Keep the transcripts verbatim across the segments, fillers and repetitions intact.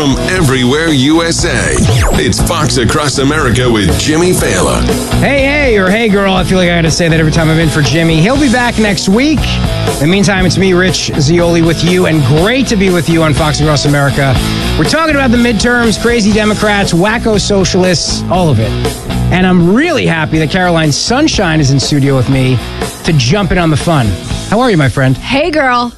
from everywhere U S A. It's Fox Across America with Jimmy Fallon. Hey, hey, or hey, girl. I feel like I gotta say that every time I'm in for Jimmy. He'll be back next week. In the meantime, it's me, Rich Zeoli, with you, and great to be with you on Fox Across America. We're talking about the midterms, crazy Democrats, wacko socialists, all of it. And I'm really happy that Caroline Sunshine is in studio with me to jump in on the fun. How are you, my friend? Hey, girl.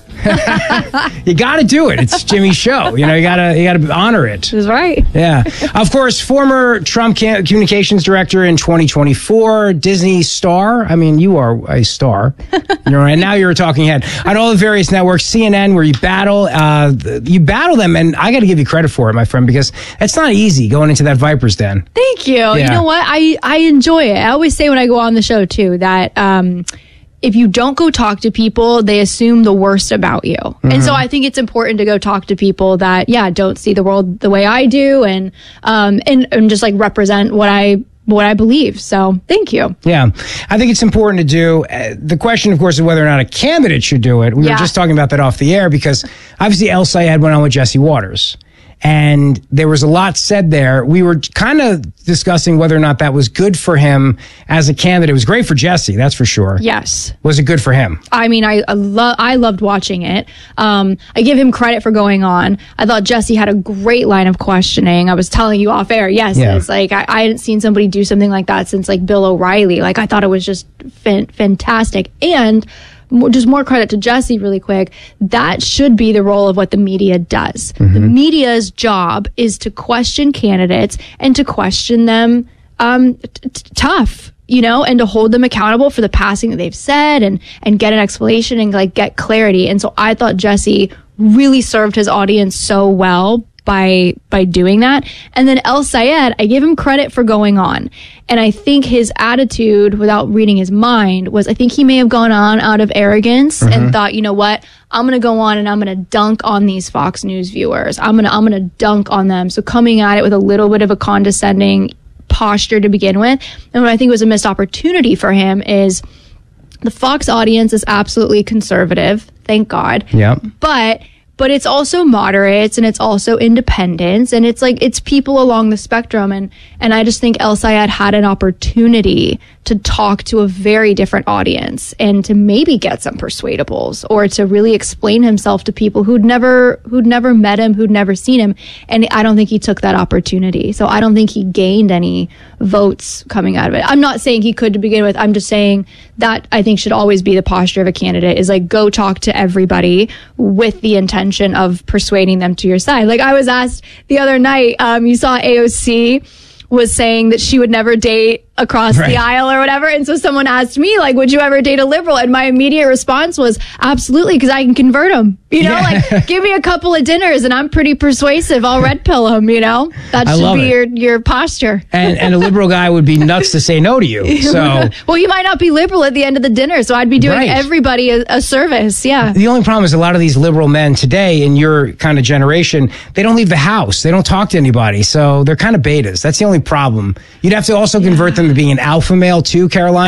You got to do it. It's Jimmy's show. You know, you got to you got to honor it. That's right. Yeah. Of course, former Trump communications director in twenty twenty-four, Disney star. I mean, you are a star. You know, and now you're a talking head on all the various networks, C N N, where you battle, uh, you battle them, and I got to give you credit for it, my friend, because it's not easy going into that Viper's den. Thank you. Yeah. You know what? I I enjoy it. I always say when I go on the show too that um, if you don't go talk to people, they assume the worst about you. Mm-hmm. And so I think it's important to go talk to people that, yeah, don't see the world the way I do, and um, and, and just like represent what I what I believe. So thank you. Yeah, I think it's important to do. Uh, the question, of course, is whether or not a candidate should do it. We yeah. were just talking about that off the air because obviously El Sayed went on with Jesse Waters. And there was a lot said there. We were kind of discussing whether or not that was good for him as a candidate. It was great for Jesse, that's for sure. Yes. Was it good for him? I mean, I I, lo- I loved watching it. Um, I give him credit for going on. I thought Jesse had a great line of questioning. I was telling you off air. Yes, yeah. It's like I, I hadn't seen somebody do something like that since like Bill O'Reilly. Like I thought it was just fan- fantastic. And just more credit to Jesse really quick. That should be the role of what the media does. Mm-hmm. The media's job is to question candidates and to question them um, t- t- tough, you know, and to hold them accountable for the passing that they've said and, and get an explanation and like get clarity. And so I thought Jesse really served his audience so well by by doing that. And then El Sayed, I give him credit for going on. And I think his attitude, without reading his mind, was I think he may have gone on out of arrogance mm-hmm. and thought, you know what, I'm going to go on and I'm going to dunk on these Fox News viewers. I'm going to I'm going to dunk on them. So coming at it with a little bit of a condescending posture to begin with. And what I think was a missed opportunity for him is the Fox audience is absolutely conservative, thank God. Yeah. But But it's also moderates and it's also independents and it's like it's people along the spectrum. And, and I just think El Sayed had an opportunity to talk to a very different audience and to maybe get some persuadables or to really explain himself to people who'd never who'd never met him, who'd never seen him. And I don't think he took that opportunity. So I don't think he gained any votes coming out of it. I'm not saying he could to begin with. I'm just saying that I think should always be the posture of a candidate is like go talk to everybody with the intention of persuading them to your side. Like I was asked the other night, um, you saw A O C was saying that she would never date across right. the aisle or whatever. And so someone asked me, like, would you ever date a liberal? And my immediate response was, absolutely, because I can convert them. You know, yeah. like, give me a couple of dinners and I'm pretty persuasive. I'll red pill them, you know? That should be your, your posture. And, and a liberal guy would be nuts to say no to you. So, well, you might not be liberal at the end of the dinner, so I'd be doing right. everybody a, a service, yeah. The only problem is a lot of these liberal men today in your kind of generation, they don't leave the house. They don't talk to anybody. So they're kind of betas. That's the only problem. You'd have to also convert them to being an alpha male too, Caroline.